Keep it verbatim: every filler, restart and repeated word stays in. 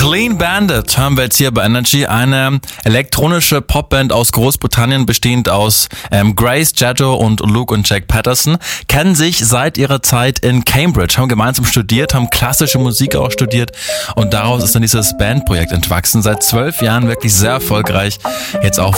Clean Bandit hören wir jetzt hier bei Energy, eine elektronische Popband aus Großbritannien, bestehend aus ähm, Grace, Jaddo und Luke und Jack Patterson, kennen sich seit ihrer Zeit in Cambridge, haben gemeinsam studiert, haben klassische Musik auch studiert und daraus ist dann dieses Bandprojekt entwachsen. Seit zwölf Jahren wirklich sehr erfolgreich, jetzt auch